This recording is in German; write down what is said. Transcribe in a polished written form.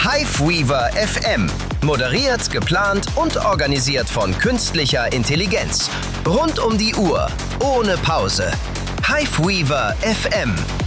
Hiveweaver FM. Moderiert, geplant und organisiert von künstlicher Intelligenz. Rund um die Uhr, ohne Pause. Hiveweaver FM.